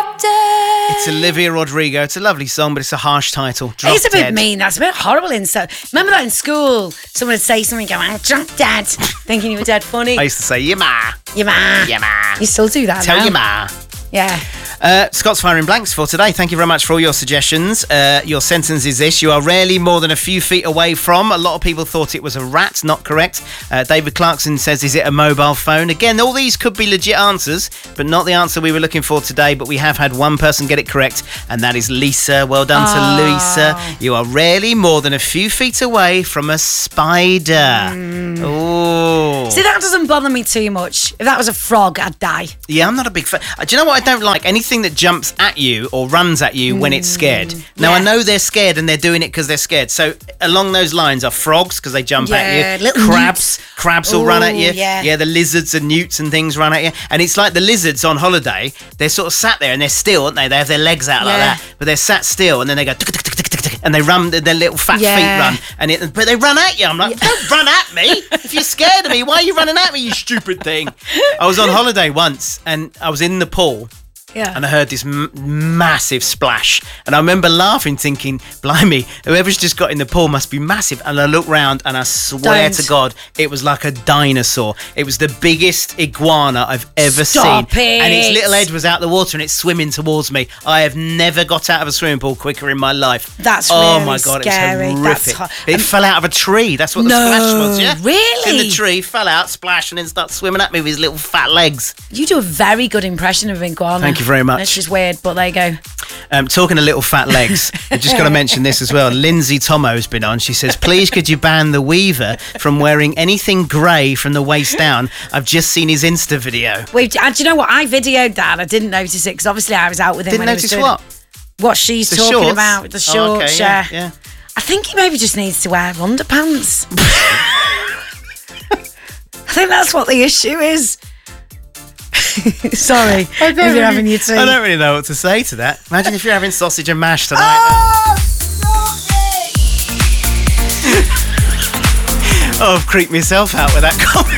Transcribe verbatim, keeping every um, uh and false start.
Drop Dead. It's Olivia Rodrigo. It's a lovely song, but it's a harsh title. Drop It's a bit Dead. mean. That's a bit horrible insult. Remember that in school? Someone would say something, go, I'm drop dead, thinking you were dead funny. I used to say, yeah, ma. Your ma. Yeah, ma. You still do that Tell now. your ma. Yeah. Uh, Scott's firing blanks for today. Thank you very much for all your suggestions. Uh, your sentence is this: you are rarely more than a few feet away from. A lot of people thought it was a rat. Not correct. Uh, David Clarkson says, is it a mobile phone? Again, all these could be legit answers, but not the answer we were looking for today. But we have had one person get it correct, and that is Lisa. Well done Oh. to Lisa. You are rarely more than a few feet away from a spider. Mm. Oh. See, that doesn't bother me too much. If that was a frog, I'd die. Yeah, I'm not a big fan. Uh, do you know what I don't like? Anything that jumps at you or runs at you when it's scared. Now, yeah. I know they're scared and they're doing it because they're scared. So, along those lines are frogs because they jump Yeah, at you. little Crabs. newts. Crabs will run at Ooh, you. yeah. Yeah, the lizards and newts and things run at you. And it's like the lizards on holiday. They're sort of sat there and they're still, aren't they? They have their legs out like Yeah. that. But they're sat still and then they go... tick, tick, tick, tick, tick, tick, and they run, their little fat Yeah. feet run. And it, but they run at you. I'm like, don't run at me. If you're scared of me, why are you running at me, you stupid thing? I was on holiday once and I was in the pool. Yeah. And I heard this m- massive splash. And I remember laughing, thinking, blimey, whoever's just got in the pool must be massive. And I looked round and I swear Don't. to God, it was like a dinosaur. It was the biggest iguana I've ever Stop seen. it. And its little head was out the water and it's swimming towards me. I have never got out of a swimming pool quicker in my life. That's Oh really my God, scary. it was That's horrific. ho- it um, fell out of a tree. That's what the No, splash was, yeah? really? In the tree, fell out, splash, and then started swimming at me with his little fat legs. You do a very good impression of iguana. Thank you very much. It's just weird, but there you go. Um, talking of little fat legs, I've just got to mention this as well. Lindsay Tomo's been on. She says, please could you ban the Weaver from wearing anything grey from the waist down? I've just seen his Insta video. Wait, and do you know what? I videoed that. I didn't notice it because obviously I was out with him. Didn't when he was notice doing what? it. What she's The talking shorts? about, the Oh, shorts. okay, yeah. yeah, yeah. I think he maybe just needs to wear underpants. I think that's what the issue is. Sorry, if you're really, having your tea. I don't really know what to say to that. Imagine if you're having sausage and mash tonight. Oh, I've creeped myself out with that comment.